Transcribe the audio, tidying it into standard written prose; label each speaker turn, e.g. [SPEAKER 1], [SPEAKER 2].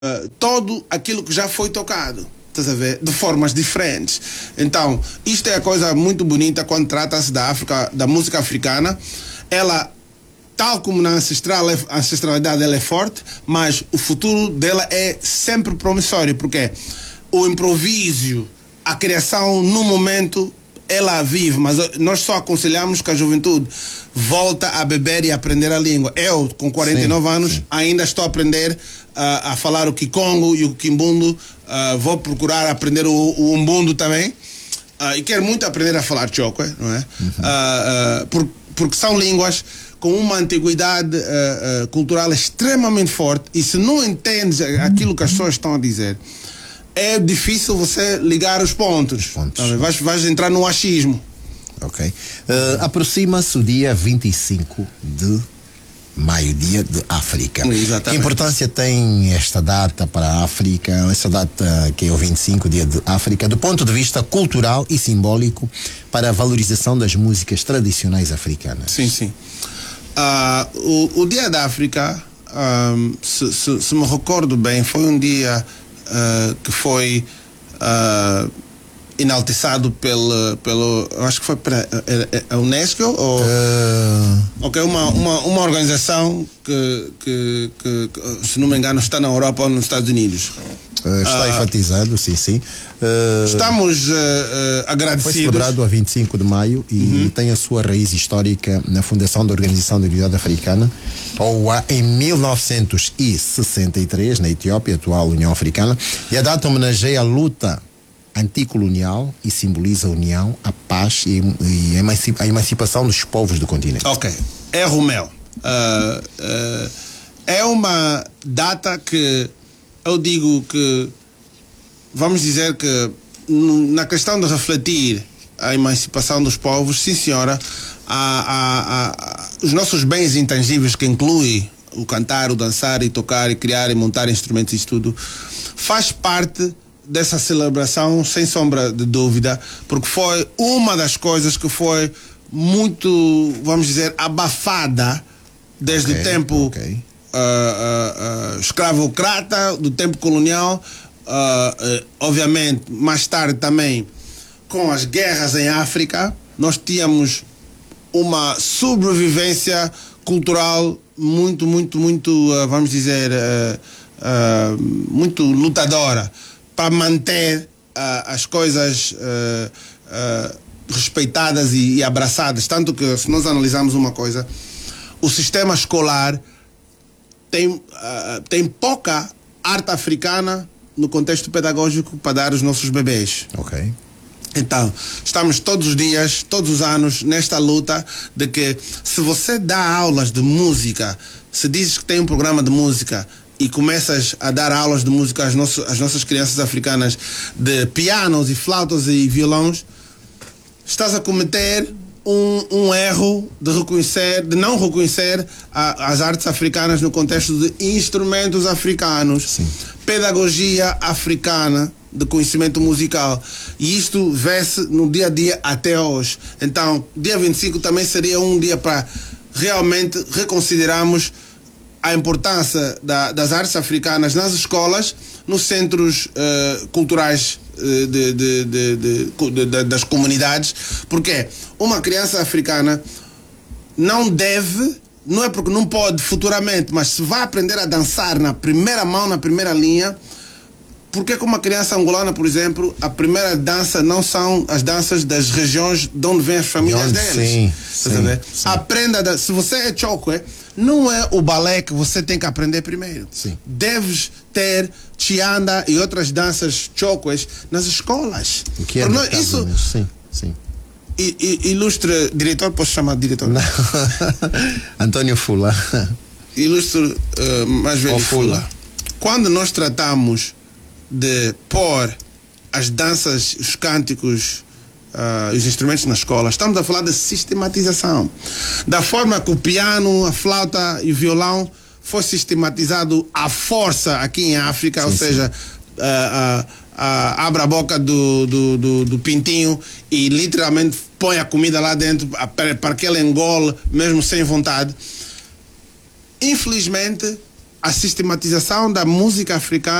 [SPEAKER 1] todo aquilo que já foi tocado, estás a ver? De formas diferentes. Então, isto é a coisa muito bonita quando trata-se da África, da música africana. Ela, tal como na ancestralidade, ela é forte, mas o futuro dela é sempre promissório, porque o improviso, a criação no momento, ela vive, mas nós só aconselhamos que a juventude volta a beber e a aprender a língua. Eu, com 49 anos, ainda estou a aprender a falar o Kikongo e o Kimbundo. Vou procurar aprender o Umbundo também. E quero muito aprender a falar Chokwe, não é? Porque são línguas com uma antiguidade cultural extremamente forte, e se não entendes aquilo que as pessoas estão a dizer, é difícil você ligar os pontos. Vais entrar no achismo.
[SPEAKER 2] Ok. Aproxima-se o dia 25 de maio, dia de África.
[SPEAKER 1] Exatamente.
[SPEAKER 2] Que importância tem esta data para a África, essa data que é o 25, dia de África, do ponto de vista cultural e simbólico para a valorização das músicas tradicionais africanas?
[SPEAKER 1] Sim, sim. O Dia da África, se me recordo bem, foi um dia que foi enalteçado pelo acho que foi a Unesco ou uma organização que se não me engano está na Europa ou nos Estados Unidos.
[SPEAKER 2] Está enfatizado, sim.
[SPEAKER 1] Estamos agradecidos.
[SPEAKER 2] Foi celebrado a 25 de maio e tem a sua raiz histórica na fundação da Organização da Unidade Africana, OUA, em 1963, na Etiópia, atual União Africana, e a data homenageia a luta anticolonial e simboliza a união, a paz e a emancipação dos povos do continente.
[SPEAKER 1] Ok, é Romeu. É uma data que eu digo que, vamos dizer que na questão de refletir a emancipação dos povos, sim senhora, os nossos bens intangíveis, que inclui o cantar, o dançar e tocar e criar e montar instrumentos, isso tudo faz parte dessa celebração, sem sombra de dúvida, porque foi uma das coisas que foi muito, vamos dizer, abafada desde o tempo escravocrata, do tempo colonial, obviamente mais tarde também com as guerras em África. Nós tínhamos uma sobrevivência cultural muito, vamos dizer, muito lutadora para manter as coisas respeitadas e abraçadas. Tanto que, se nós analisarmos uma coisa, o sistema escolar tem pouca arte africana no contexto pedagógico para dar aos nossos bebês.
[SPEAKER 2] Ok.
[SPEAKER 1] Então, estamos todos os dias, todos os anos, nesta luta de que, se você dá aulas de música, se dizes que tem um programa de música e começas a dar aulas de música às nossas crianças africanas, de pianos e flautas e violões, estás a cometer um erro de não reconhecer as artes africanas no contexto de instrumentos africanos.
[SPEAKER 2] Sim.
[SPEAKER 1] Pedagogia africana de conhecimento musical, e isto vê-se no dia a dia até hoje. Então, dia 25 também seria um dia para realmente reconsiderarmos a importância das artes africanas nas escolas, nos centros culturais das comunidades, porque uma criança africana não é porque não pode futuramente, mas se vai aprender a dançar na primeira mão, na primeira linha. Porque com uma criança angolana, por exemplo, a primeira dança não são as danças das regiões de onde vêm as famílias deles. Sim. Aprenda, se você é Chokwe, não é o balé que você tem que aprender primeiro.
[SPEAKER 2] Sim.
[SPEAKER 1] Deves ter Chianda e outras danças Chokwes nas escolas.
[SPEAKER 2] O que é
[SPEAKER 1] isso?
[SPEAKER 2] Sim.
[SPEAKER 1] Ilustre diretor, posso chamar de diretor?
[SPEAKER 2] Não. Antônio Fula.
[SPEAKER 1] Ilustre mais velho Fula. Quando nós tratamos de pôr as danças, os cânticos, os instrumentos na escola, estamos a falar de sistematização. Da forma que o piano, a flauta e o violão foi sistematizado à força aqui em África, ou seja, abre a boca do pintinho e literalmente põe a comida lá dentro para que ele engole, mesmo sem vontade. Infelizmente, a sistematização da música africana